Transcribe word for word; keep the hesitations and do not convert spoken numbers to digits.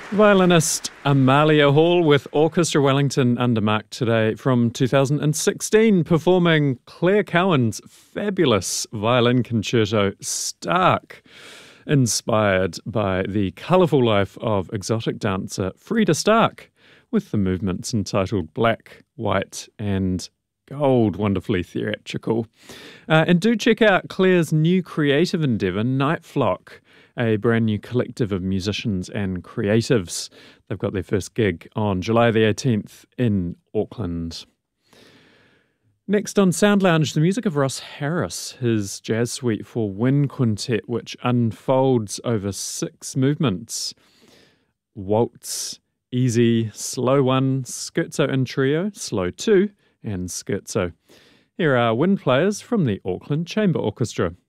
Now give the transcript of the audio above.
Violinist Amalia Hall with Orchestra Wellington under Mark today from two thousand sixteen, performing Claire Cowan's fabulous violin concerto Stark, inspired by the colourful life of exotic dancer Frida Stark, with the movements entitled Black, White and Gold, wonderfully theatrical. Uh, and do check out Claire's new creative endeavour, Night Flock, a brand new collective of musicians and creatives. They've got their first gig on July the eighteenth in Auckland. Next on Sound Lounge, the music of Ross Harris, his jazz suite for wind quintet, which unfolds over six movements: waltz, easy, slow one, scherzo in trio, slow two, and scherzo. Here are wind players from the Auckland Chamber Orchestra.